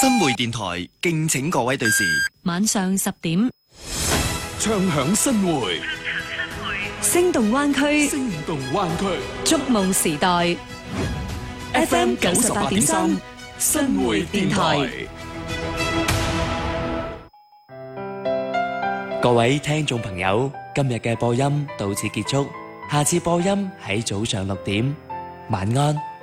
新匯電台敬請各位對視。 晚上10點， 唱響新匯， 聲動灣區， 聲動灣區， 觸夢時代。FM 98.3，新匯電台。 各位聽眾朋友，今日嘅播音到此結束，下次播音喺早上6點，晚安。